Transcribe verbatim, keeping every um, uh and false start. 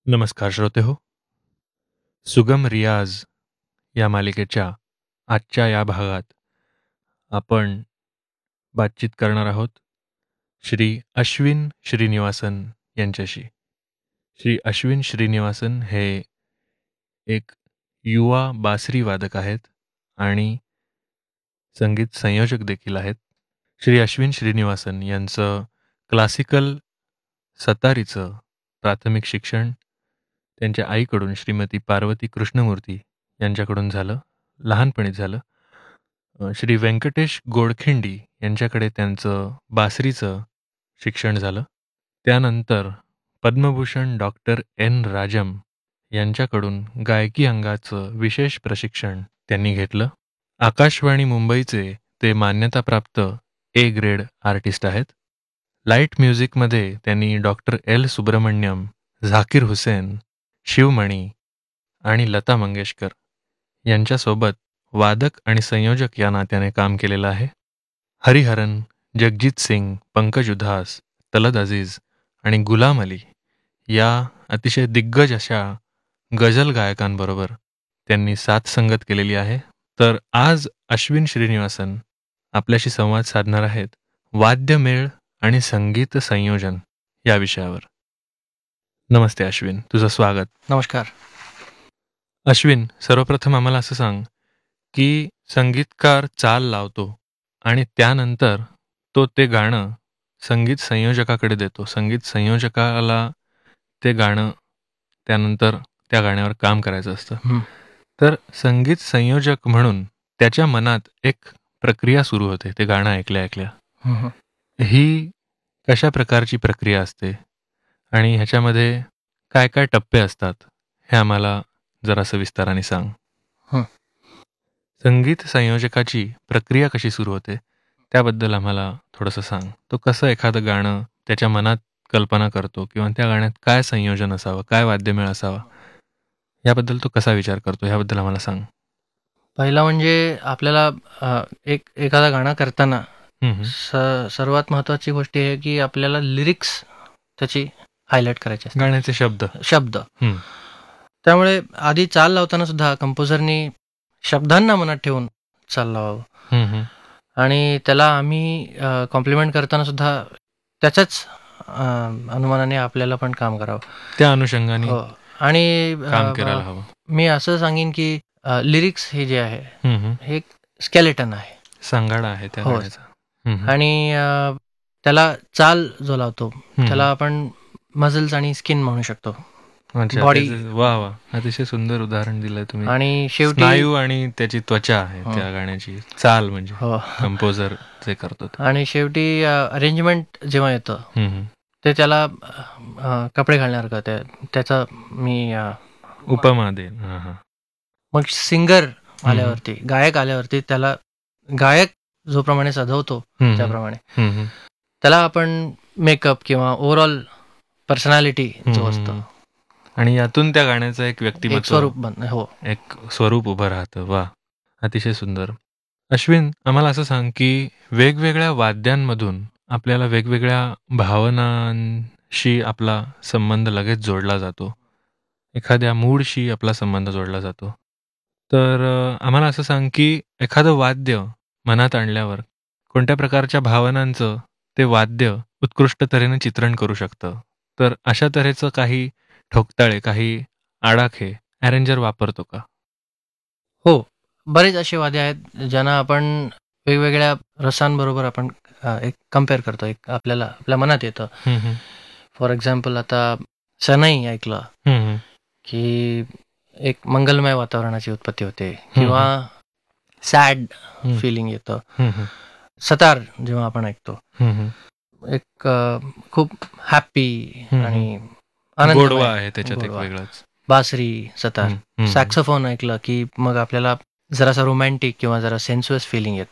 नमस्कार श्रोते हो. सुगम रियाज या मालिकेच्या आजच्या या भागात आपण बातचीत करणार आहोत श्री अश्विन श्रीनिवासन यांच्याशी. श्री अश्विन श्रीनिवासन हे एक युवा बासरी वादक आहेत आणि संगीत संयोजक देखील आहेत. श्री अश्विन श्रीनिवासन यांचं क्लासिकल सतारीचं प्राथमिक शिक्षण त्यांच्या आईकडून श्रीमती पार्वती कृष्णमूर्ती यांच्याकडून झालं, लहानपणीच झालं. श्री व्यंकटेश गोडखिंडी यांच्याकडे त्यांचं बासरीचं शिक्षण झालं. त्यानंतर पद्मभूषण डॉक्टर एन राजम यांच्याकडून गायकी अंगाचं विशेष प्रशिक्षण त्यांनी घेतलं. आकाशवाणी मुंबईचे ते मान्यताप्राप्त ए ग्रेड आर्टिस्ट आहेत. लाईट म्युझिकमध्ये त्यांनी डॉक्टर एल सुब्रमण्यम, झाकीर हुसेन, शिवमणी आणि लता मंगेशकर यांच्यासोबत वादक आणि संयोजक या नात्याने काम केलेलं आहे. हरिहरन, जगजीत सिंग, पंकज उधास, तलत अजीज आणि गुलाम अली या अतिशय दिग्गज अशा गझल गायकांबरोबर त्यांनी साथ संगत केलेली आहे. तर आज अश्विन श्रीनिवासन आपल्याशी संवाद साधणार आहेत वाद्यमेळ आणि संगीत संयोजन या विषयावर. नमस्ते अश्विन, तुझं स्वागत. नमस्कार. अश्विन, सर्वप्रथम आम्हाला असं सांग की संगीतकार चाल लावतो आणि त्यानंतर तो ते गाणं संगीत संयोजकाकडे देतो. संगीत संयोजकाला ते गाणं त्यानंतर त्या गाण्यावर काम करायचं असतं. तर संगीत संयोजक म्हणून त्याच्या मनात एक प्रक्रिया सुरू होते ते गाणं ऐकल्या ऐकल्या. ही कशा प्रकारची प्रक्रिया असते आणि ह्याच्यामध्ये काय काय टप्पे असतात हे आम्हाला जरासं विस्ताराने सांग. संगीत संयोजकाची प्रक्रिया कशी सुरू होते त्याबद्दल आम्हाला थोडंसं सांग. तो कसं एखादं गाणं त्याच्या मनात कल्पना करतो किंवा त्या गाण्यात काय संयोजन असावं, काय वाद्यमेळ असावा, याबद्दल तो कसा विचार करतो ह्याबद्दल आम्हाला सांग. पहिला म्हणजे आपल्याला अ, एक एखादा गाणं करताना स सर्वात महत्वाची गोष्ट आहे की आपल्याला लिरिक्स त्याची हायलाईट करायची असते, गाण्याचे शब्द शब्द. हम्म. त्यामुळे आधी चाल लावताना सुद्धा कंपोजरनी शब्दांना मनात ठेवून चाल लावावं हम्म. आणि त्याला आम्ही कॉम्प्लिमेंट करताना सुद्धा त्याच्याच अ, अनुमानाने आपल्याला पण काम करावं, त्या अनुषंगाने हो. आणि काम अ, करायला हवं. मी असं सांगेन की लिरिक्स हे जे आहे हम्म. हे एक स्केलेटन आहे, सांगाडा आहे त्या हो. गाण्याचा. हम्म. आणि अ, त्याला चाल जो लावतो हम्म. त्याला आपण मजल्स आणि स्किन म्हणू शकतो. अच्छा, body- त्याचं- वा वा अतिशय सुंदर उदाहरण दिलंय तुम्ही. आणि शेवटी स्नायू आणि त्याची त्वचा आहे हो. त्या गाण्याची चाल म्हणजे हो. कंपोजर जे करतो ते. आणि शेवटी अरेंजमेंट जेव्हा येतं हम्म. ते त्याला अ, कपडे घालण्यासारखं त्या त्याचा मी अ, उपमा दे. हा हा. मग सिंगर आल्यावरती, गायक आल्यावरती त्याला गायक जो प्रमाणे सजवतो हम्म. त्याप्रमाणे हम्म. त्याला आपण मेकअप किंवा ओव्हरऑल पर्सनॅलिटी जो असतो हम्म. आणि यातून त्या गाण्याचं एक एक व्यक्तिमत्व, स्वरूप बन हो एक स्वरूप उभं राहतं. वा, अतिशय सुंदर. अश्विन, आम्हाला असं सांग की वेगवेगळ्या वाद्यांमधून आपल्याला वेगवेगळ्या भावनांशी आपला संबंध लगेच जोडला जातो, एखाद्या मूडशी आपला संबंध जोडला जातो. तर अ, आम्हाला असं सांग की एखादं वाद्य मनात आणल्यावर कोणत्या प्रकारच्या भावनांचं ते वाद्य उत्कृष्ट तऱ्हेने चित्रण करू शकतं. तर अशा तऱ्हेचं काही ठोकताळे, काही आडाखे अरेंजर वापरतो का? हो, बरेच असे वाद्य आहेत ज्यांना आपण वेगवेगळ्या रसांबरोबर आपण अ, एक कम्पेअर करतो, एक आपल्याला आपल्या मनात येतं. हम्म. फॉर एक्झाम्पल आता सनई ऐकलं हम्म. की एक मंगलमय वातावरणाची उत्पत्ती होते किंवा सॅड हम्म. फिलिंग येतं. हम्म. सतार जेव्हा आपण ऐकतो हम्म. एक अ, खूप हॅप्पी हम्म. आणि आनंदमय गोडवा आहे त्याच्यात एक गोडवा. वेगळाच. बासरी, सतार, हम्म. हम्म. सॅक्सोफोन ऐकलं की मग आपल्याला जरासा रोमॅन्टिक किंवा जरा सेन्सुअस फिलिंग येतं.